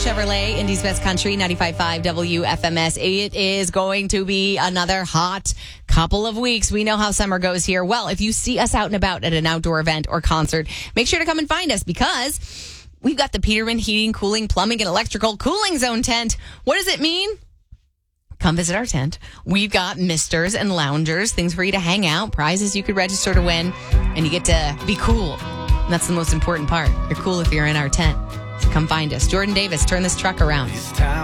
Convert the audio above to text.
Chevrolet, Indy's Best Country, 95.5 WFMS. It is going to be another hot couple of weeks. We know how summer goes here. Well, if you see us out and about at an outdoor event or concert, make sure to come and find us because we've got the Peterman Heating, Cooling, Plumbing, and Electrical Cooling Zone tent. What does it mean? Come visit our tent. We've got misters and loungers, things for you to hang out, prizes you could register to win, and you get to be cool. And that's the most important part. You're cool if you're in our tent. So come find us. Jordan Davis, turn this truck around.